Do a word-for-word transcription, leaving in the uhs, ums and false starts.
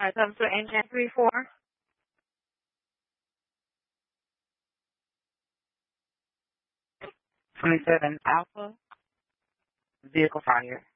All right, comes to engine three four. twenty-seven Alpha, vehicle fire.